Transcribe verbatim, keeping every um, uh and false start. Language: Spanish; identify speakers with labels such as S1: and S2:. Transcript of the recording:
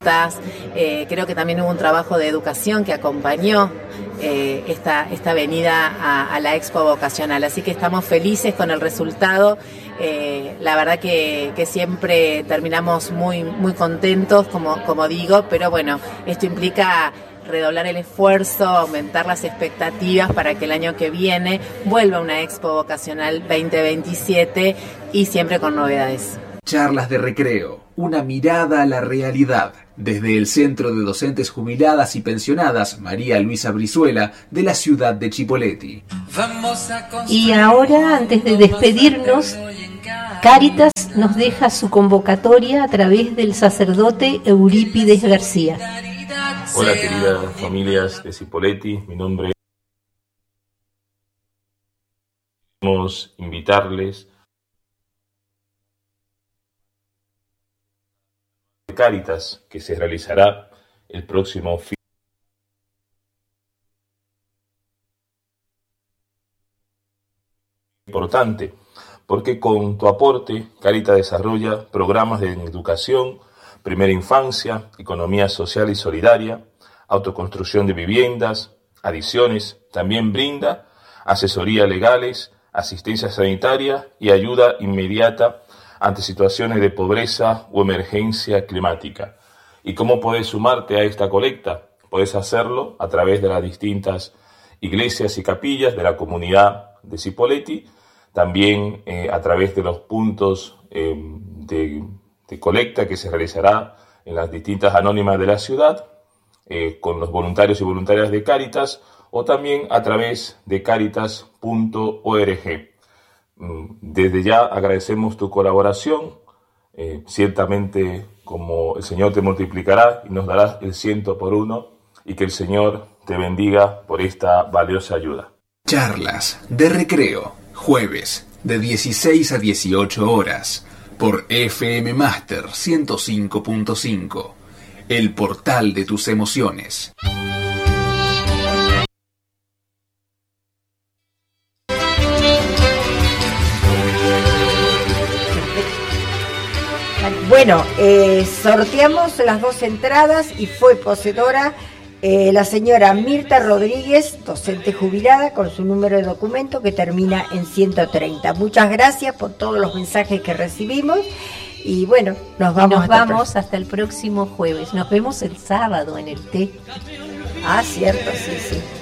S1: fiestas. Eh, creo que también hubo un trabajo de educación que acompañó eh, esta, esta venida a, a la Expo Vocacional. Así que estamos felices con el resultado. Eh, la verdad que, que siempre terminamos muy, muy contentos, como, como digo, pero bueno, esto implica redoblar el esfuerzo, aumentar las expectativas para que el año que viene vuelva una Expo Vocacional veinte veintisiete y siempre con novedades.
S2: Charlas de recreo, una mirada a la realidad, desde el Centro de Docentes Jubiladas y Pensionadas María Luisa Brizuela de la ciudad de Chipoleti.
S3: Y ahora, antes de despedirnos, Cáritas nos deja su convocatoria a través del sacerdote Eurípides García.
S4: Hola queridas familias de Cipolletti, mi nombre es... Queremos invitarles a Cáritas, que se realizará el próximo fin. Importante, porque con tu aporte Cáritas desarrolla programas de educación, primera infancia, economía social y solidaria, autoconstrucción de viviendas, adiciones, también brinda asesoría legales, asistencia sanitaria y ayuda inmediata ante situaciones de pobreza o emergencia climática. ¿Y cómo puedes sumarte a esta colecta? Puedes hacerlo a través de las distintas iglesias y capillas de la comunidad de Cipolletti, también eh, a través de los puntos eh, de de colecta que se realizará en las distintas anónimas de la ciudad, eh, con los voluntarios y voluntarias de Cáritas, o también a través de cáritas punto org. Desde ya agradecemos tu colaboración, eh, ciertamente como el Señor te multiplicará y nos darás el ciento por uno, y que el Señor te bendiga por esta valiosa ayuda.
S2: Charlas de recreo, jueves, de dieciséis a dieciocho horas, por F M Master ciento cinco punto cinco, el portal de tus emociones.
S5: Bueno, eh, sorteamos las dos entradas y fue poseedora eh, la señora Mirta Rodríguez, docente jubilada, con su número de documento que termina en ciento treinta. Muchas gracias por todos los mensajes que recibimos y bueno, nos vamos,
S3: nos
S5: hasta,
S3: vamos el hasta el próximo jueves. Nos vemos el sábado en el té.
S5: Ah, cierto, sí, sí.